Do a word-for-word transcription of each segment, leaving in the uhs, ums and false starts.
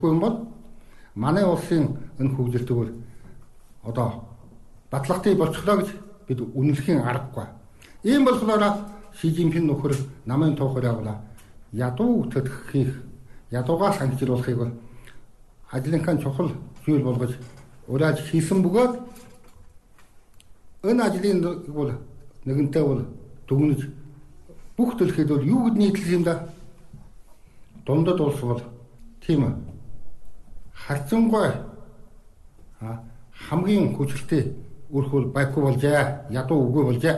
юм бол манай улсын энэ хөгжилтөөр одоо батлагтай болчихлоо гэж бид үнэлэхийн аргагүй. Ийм болохоор Ши Цзиньпин нөхөр намын туухаар явла ядуу төдхөх ядуугаа санхижруулахыг бол ажлынхаа чухал зүйл болгож урааж хийсэн бөгөөд энэ ажлын бол нэгэнтээ бол дүгнэж бүх төлөхөд бол юу гэд нийтлэх юм да? Дундад улс бол тийм ээ. Харцангуй хамгийн хүчтэй өрхөл байхгүй болжээ. Ядуу үгүй болжээ.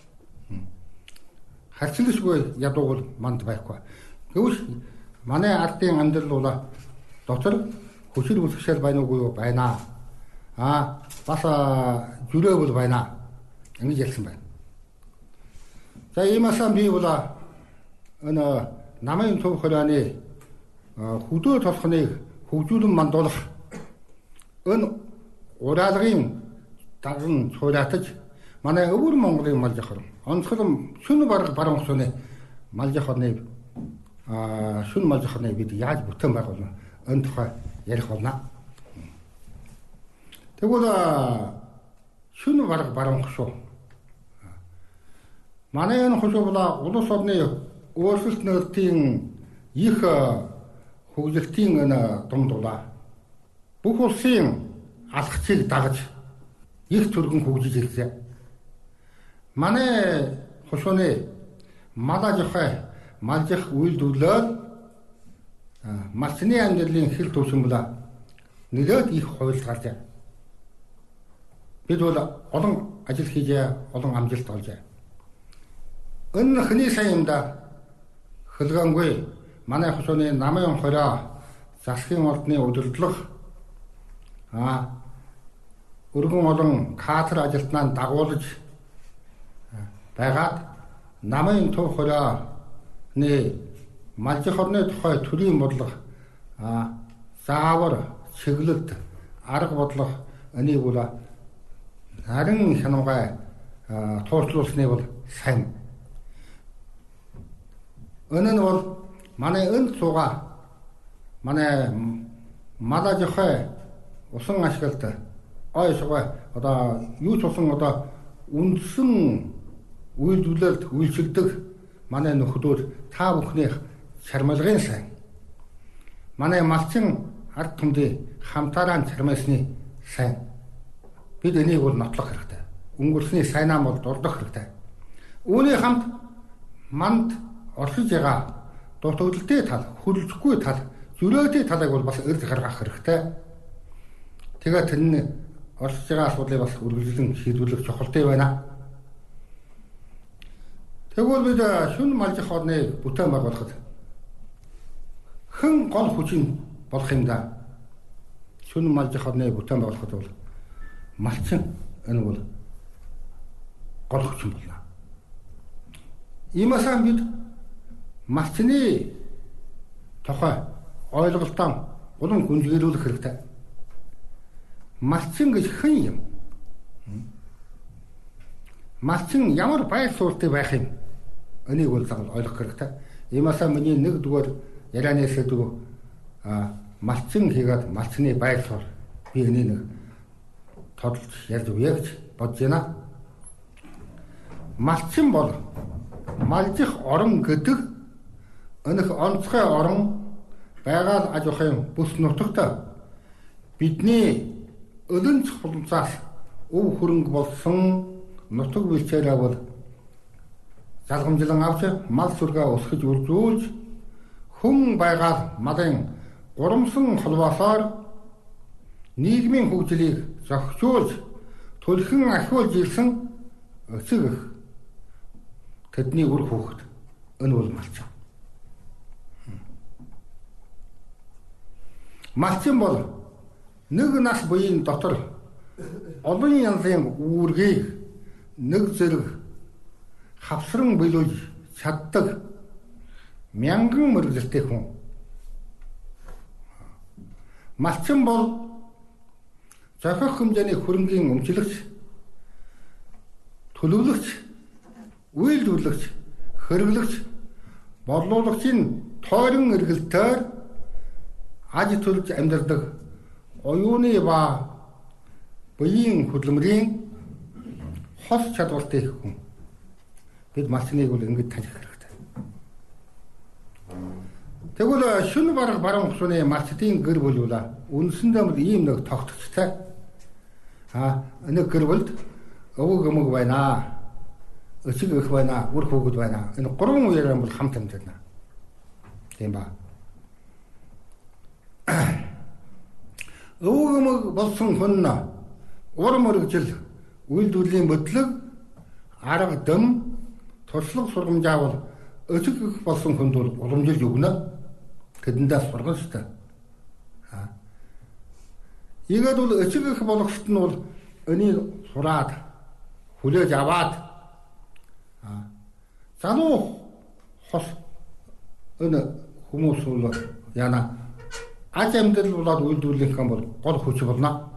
Харцлашгүй ядуу бол манд байхгүй. Гэвч манай ардын амьдрал бол дотор хүчил үсгшэл байна уугүй байна. Аа бас зүрээ бол байна. Ингэж ярьсан байна. За иймээсээ би бол энэ намын төв хөрөөний хөдөө толхныг хөгжүүлэн мандуулах энэ урaalгын даган цураатаж манай өвөр Монголын мал жахар онцгой шүн бараг баруун хөсөний мал жахарны а шүн мал жахарны бид яаж бүтээн байгуулна энэ тухай ярих болно. Тэгвэл шүн бараг баруун хөсөө манай энэ хөсөө бол улс орны өөрчлөлт нөлтийн их хөгжилтийн энэ дунд улаа бүх улсын алхацыг дагаж их төргөн хөгжиж ирсэн. Манай хөсөөний малаж хай малжих үйлдвэрлэл малчны амьдралын хэл төвшин була нэлээд их хувилт гарчээ. Бид бол олон ажил хийжээ, олон амжилт олжээ. Энэ хний сайн юмда хөлгөнгүй манай хөсөөний намын хороо засгийн ордны удирдлага а өргөн олон кадр ажилтнаа дагуулж байгаад намын төв хорооны малжих орны тухай төрийн бодлого а заавар чиглэлд арга бодлого энийг бол харин хянамгай туурчлуулсныг бол сайн. Энэ нь бол манай энэ цуга манай малажихай усан ашиглалт ойшгой одоо юу ч усан одоо үндсэн үйлдвэрлэлд үйлчилдэг манай нөхдөд та бүхний чармалгын сайн. Манай малчин ард түмний хамтараа чармаасны сайн. Бид энийг бол нотлох хэрэгтэй. Өнгөрсний сайнаа бол дурдах хэрэгтэй. Үүний хамт манд оршиж байгаа дутагдaltaй тал, хүрлцэхгүй тал, зөрөөтэй талыг бол бас эрд гаргах хэрэгтэй. Тэгээд тэр нь оршиж байгаа асуудлыг бас үргэлжлэн шийдвэрлэх чухалтай байна. Тэгвэл бид шүн малжих орны бүтээн байгуулахад хэн гол хүчин болох юм да? Шүн малжих орны бүтээн байгуулахад бол малчин энэ бол гол хүчин болно. Иймээсээ бид малчны тухай ойлголтоо улам гүнзгийрүүлэх хэрэгтэй. Малчин гэж хэн юм? Малчин ямар байр суурьтай байх юм? Энийг бол заавал ойлгох хэрэгтэй. Иймээсээ миний нэг дугаар ярианы сэдв а малчин хийгээд малчны байр суурь би энийг нэг тодорч ярьж өгье гэж бодож байна. Малчин бол малжих орон гэдэг энэх онцгой орон байгаль аж ахуйн бүс нутагт бидний өлөн цохолцоос өв хөрөнгө болсон нутаг бэлчээрээ бол залгамжлан авч мал сүргээ өсгөж үржүүлж хүн байгаал малын гурамсан холбоосоор нийгмийн хөгжлийг зохицуулж төлхөн ахиулж ирсэн өсөг их тэдний үр хүүхэд энэ бол малчин. Малчин бол нэг нас буйн дотор олон янзын үүргийг нэг зэрэг хавсран биелүүлж чаддаг мянган мэргэжилтэй хүн. Малчин бол зохих хэмжээний хөрөнгийн өмчлөгч, төлөвлөгч, үйлдвэрлэгч, хэрэглэгч, борлуулагчийн тойрон эргэлтээр аж төрж амьдардаг оюуны ба буян хөдөлмөрийн хос чадвартай их хүн. Бид малчныг бол ингэж таних хэрэгтэй. Тэгвэл шүн бараг баруун хсууны малчдын гэр бүл бол үндсэндээ бол ийм нэг тогтцтой. А нэг гэр бүлд өвөг өмөг байна. Өчиг өх байна, үр хүүхэд байна. Энэ гурван үеэр бол хамт амьдарна. Тийм ба. Өвөг өмөг болсон хүн ур мөрөгжил, үйлдвэрлэлийн бодлого, арга дэм, туршлага сургамжаавал өчиг өх болсон хүнд бол уламжилж өгнө. Тэдэндээ сургана шүү дээ. Аа. Ийгээд бол өчиг өх болгохт нь бол энийг сураад, хүлээж аваад залуу хос энэ хүмүүс бол яна аж амьдрал болоод үйлдвэрлэх юм бол гол хүч болно.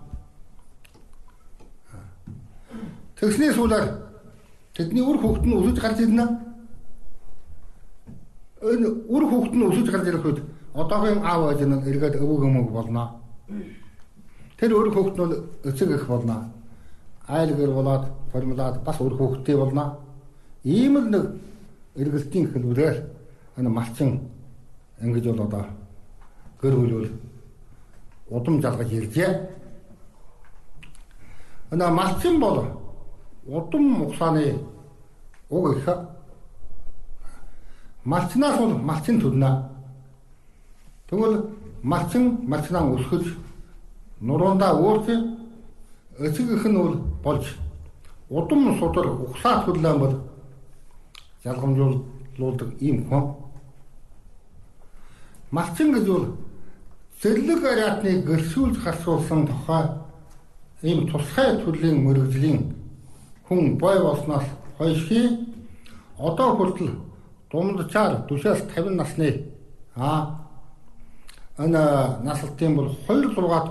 Тэгснээс үлээр тэдний үр хөвгт нь өсөж гарч ирнэ. Энэ үр хөвгт нь өсөж гарч ирэх үед одоогийн аав ээж нь эргээд өвөг өмөг болно. Тэр үр хөвгт нь өцөг их болно. Айл гэр болоод формулаад бас үр хөвгттэй болно. Ийм л нэг эргэлтийн хэлбэрээр энэ малчин ингэж бол одоо гэр бүл удам жалгаж иржээ. Энэ малчин бол удам угсааны уг их. Малчнаас бол малчин төрнө. Тэгвэл малчин малчнаа өсгөж нуруундаа өөрчн эцэг их нь бол болж удам судар угсаа төрлөө бол ялгамжуулдаг ийм хүн. Малчин гэж бол зэрлэг ариатныг гэршүүлж гарцуулсан тухай ийм тусгай төрлийн мөрөгжлийн хүн бой болсноос хойш одоо хүртэл дундчаар түшээс тавин насны аа энэ наслтын бол хоёр зургаад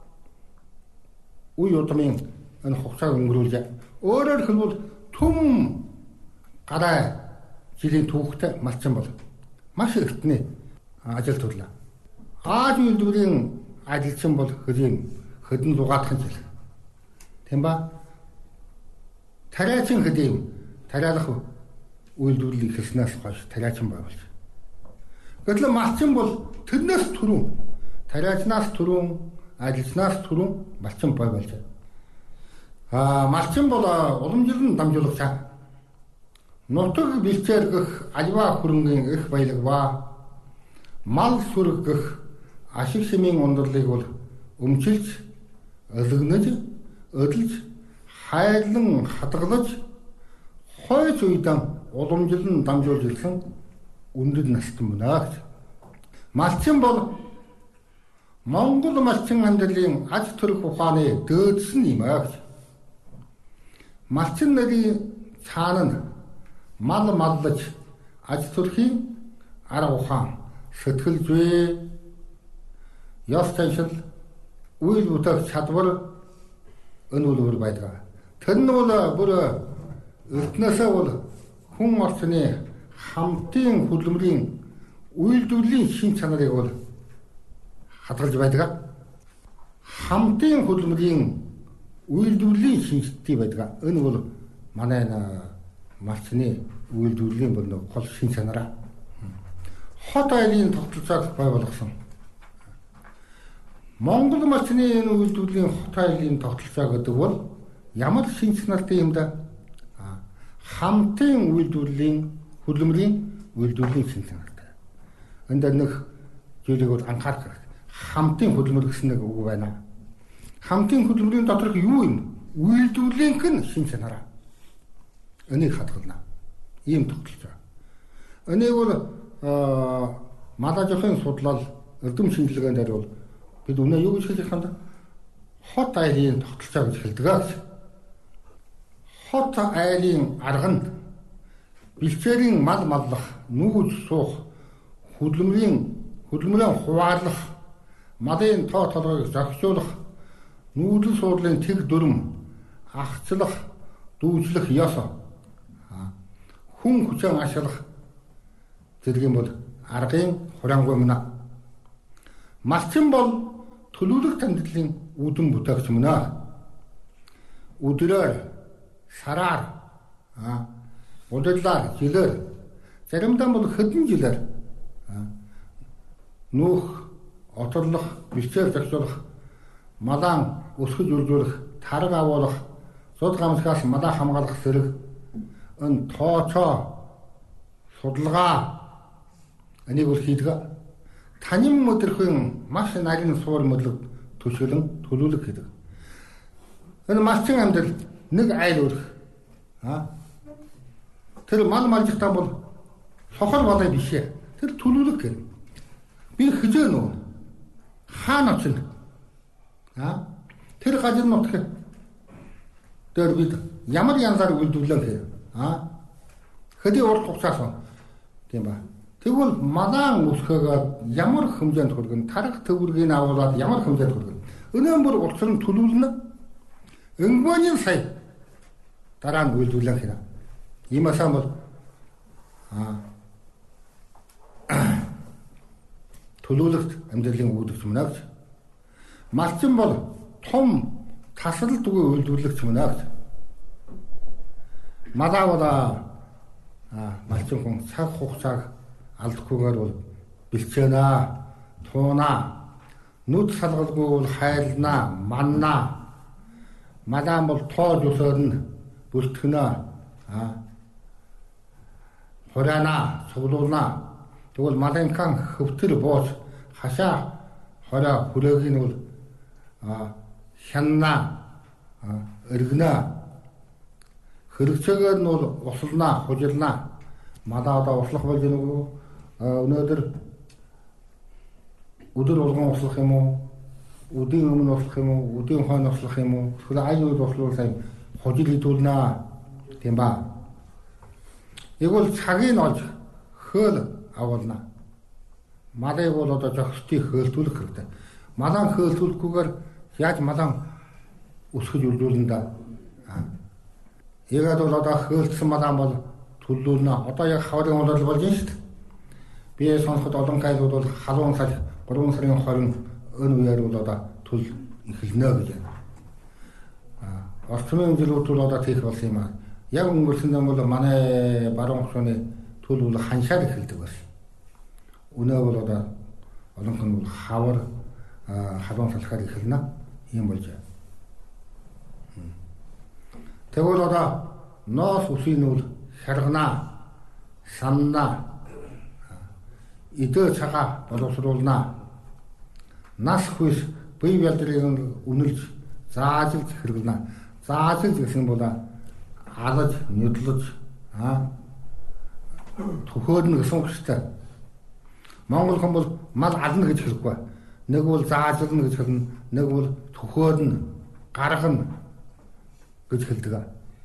үе удмын энэ хугацааг өнгөрүүлж өөрөөр хэлбэл түм гараа жилийн түүхтэй малчин бол маш эртний ажил төрлөө. Ааж үйлдвэрийн ажилчин бол хөлийн хөдөн зугаатхан жил. Тийм ба? Тариачин хөдийн тариалах үйлдвэрлэлийг хэлснээс хойш тариачин байгуулж. Гэтэл малчин бол тэрнээс түрүүн тариачнаас түрүүн ажилчнаас түрүүн малчин байгуулж. Аа малчин бол уламжлан дамжуулагч. Нутаг бэлчээргэх альва хөрөнгийн их баялаг ба мал сүргэх ашиг шимийн ундралыг бол өмчилж, өлгөнөж, өдөлж, хайлан хадгалж, хойч уйдан уламжлан дамжуулж ирсэн үндэд настан байна гэж. Малчин бол Монгол малчин амьдралын аж төрөх ухааны дөөдсөн юм аа гэж. Малчин нарийн цаана нь мал маллаж аж төрхийн арга ухаан, сэтгэл зүй, ёс заншил, үйл бүтээх чадвар энэ үлгэр байдаг. Тэр нь бол бүр эртнээсээ бол хүн орчны хамтын хөдөлмөрийн үйлдвэрлэлийн шин чанарыг бол хадгалж байдаг. Хамтын хөдөлмөрийн үйлдвэрлэлийн шинжтэй байдаг. Энэ бол манай малчны үйлдвэрлэлийн бол гол шин чанараа. Хот айлын тогтолцоог бий болгосон. Монгол малчны энэ үйлдвэрлэлийн хот айлын тогтолцоо гэдэг бол ямар шин чанартай юм да? Хамтын үйлдвэрлэлийн хөдөлмөрийн үйлдвэрлэлийн шин чанартай. Энд нэг зүйлийг бол анхаарах хэрэгтэй. Хамтын хөдөлмөр гэсэн нэг үг байна. Хамтын хөдөлмөрийн доторх юу юм? Үйлдвэрлэлийнх нь шин чанараа. Энийг хадгална. Ийм тогтолцоо. Энийг бол малажихын судлал эрдэм шинжилгээнд хариул бид үнэ юу гэж хэлэх юм бэ? Хот айлын тогтолцоо гэж хэлдэг аа. Хот айлын арга нь бэлчээрийн мал маллах, нүүж суух, хөдөлмөрийн хөдөлмөрийн хуваарлах, малын тоо толгойг зохицуулах, нүүдэл суурлын тэг дүрм, ахцлах, дүүжлэх ёс, хүн хүчээр ашиглах зэрэг юм бол аргын хураангуй мна. Малчин бол төлөвлөх танилын үүдэн бүтээгч мөн. Өдрөөр, сараар, удаллаар, жилээр, заримдаа бол хэдэн жилээр нүүх, оторлох, бэлчээр зохицуулах, малаан өсгөж үржүүлэх, тарга агуулах, зуд гамсгаас малаа хамгаалах зэрэг энэ тоочоо, судалгаа энийг бол хийдэг. Танин өдрхийн маш нарийн суур модлог төсөөлөн төлөвлөх гэдэг. Энэ малчин амьдрал нэг айл өрх. Аа. Тэр мал малжихтаа бол сохол болой биш ээ. Тэр төлөвлөх гэнэ. Би хизээ нөө. Хаана очино? Аа. Тэр газар нутг. Тэр бид ямар янзаар үйлдвэрлэн гэх. Аа. Хэдий урт хугацаас тийм ба. Тэгвэл малаан өсгөөд ямар хэмжээнд хүргэн, тарга төвөргийг аваад ямар хэмжээнд хүргэн. Өнөө бүр улцрын төлөвлөнө. Өнгөний сая дараа нь үйлдвэрлэх хэрэг. Иймээс бол аа төлөвлөлт амьдралын үүдэгч мөн гэж. Малчин бол том тасралтгүй үйлдвэрлэгч мөн гэж. Малаа бол аа малчин хүн цаг хугацааг алдахгүйгээр бол бэлчээнаа, туунаа, нүд салгалгүй бол хайлнаа, маннаа. Малаан бол тоож өсөрнө, бүртгэнэ, аа. Хорианаа, цуглуулнаа. Тэгвэл малынхан хөвтөр бууж хашаа хороо хүрээгийг нь бол аа хяннаа, аа эргэнэ. Хэрэгцээгээр нь бол услнаа, хужилнаа. Малаа одоо услах болж байна уу? Өнөөдөр өдөр болгон услах юм уу? Өдийн өмнө услах юм уу? Өдийн хойно услах юм уу? Тэгвэл ай үед услуул сайн хожил хөдөлнө. Тийм ба. Егэл цагийг олж хөөл агуулна. Малыг бол одоо зохистыг хөөлтүүлэх хэрэгтэй. Малаа хөөлтүүлэхгүйгээр яаж малаа өсгөж үржүүлнэ да. Ягаад бол одоо хөөлтсөн малаа бол төлөвлөнө. Одоо яг хаврын улирал болж байна шүү дээ. Би сонсоход олон гайлууд бол халуун сар, гурван сарын хорин өн үеэр бол одоо төл эхэлнэ гэж байна. Аа, орчмын жилүүд бол одоо тийх болсон юм аа. Яг өнгөрсөн юм бол манай баруун хошууны төл бол ханшаар эхэлдэг байсан. Өнөө бол одоо олон хүн бол хавар халуун салхаар эхэлнэ. Ийм болж байна. Тэгвэл одоо ноос үсийн үл хяргана, санна, идэ цагаа боловсруулна. Нас хүйс бие бэлдрийг үнэлж, заажиж хэрэглэнэ. Заажиж гэсэн бол алж, нүдлж, аа төхөөрнө гэсэн үг шүү дээ. Монгол хүн бол мал ална гэж хэлэхгүй. Нэг бол заажлна гэж хэлнэ, нэг бол төхөөрнө, гаргана гэж хэлдэг.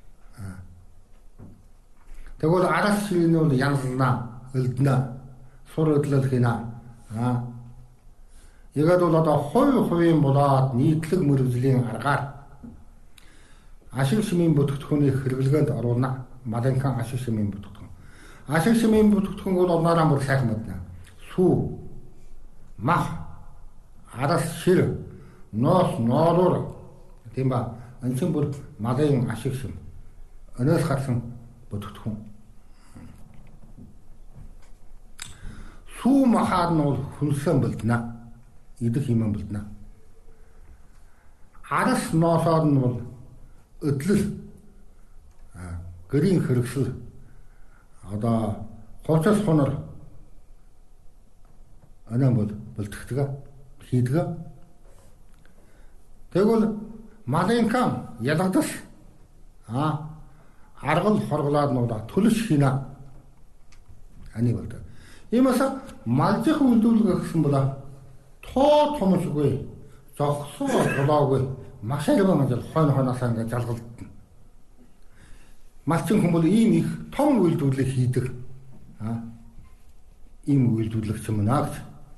Тэгвэл араас ширийн бол янзлна, элднэ, сур өдлөл хийнэ. Аа. Ягаад бол одоо хувь хувийн болоод нийтлэг мөрөглөлийн аргаар ашиг шимийн бүтээгдэхүүнийг хэрэглгээнд оруулна. Малынхан ашиг шимийн бүтээгдэхүүн. Ашиг шимийн бүтээгдэхүүн бол онороо бүр сайхан мэднэ. Сүү, мах, араас шир, ноос, ноолуур. Тийм ба. Энэ чинь бүр малын ашиг шим. Өнөөс гарсан бүтээгдэхүүн. Сүү махаар нь бол хүнсэн бэлдэнэ. Идэх юм бэлдэнэ. Арас ноосоор нь бол өдлөл гэрийн хэрэгсэл одоо хувцас хонор анаа бол бэлтгэдэг хийдэг. Тэгвэл малынхан ялгадас аа аргал хорглоод нуудаа төлөш хийнэ. Ани болдог. Иймээс малжих үйлдвэрлэх гэсэн бол тоо томшгүй зогсоо болоогүй маш арван ажил хойно хойноосаа ингээд жалгалдана. Малчин хүмүүс ийм их том үйлдвэрлэл хийдэг. Аа ийм үйлдвэрлэгч юм аа гэж.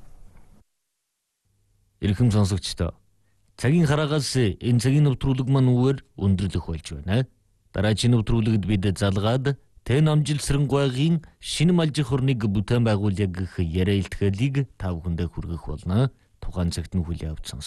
Ирхэм сонсогчдоо цагийн хараагаас энэ цагийн нэвтрүүлэг маань үгээр өндөрлөх болж байна. Дараагийн нэвтрүүлэгт бид залгаад Тэн амжилсран гойгийн шинэ малжих орныг бүтээн байгуулъя гэх яриа илтгэлийг та бүхэндээ хүргэх болно. тухайн цагт нь хүлээ авч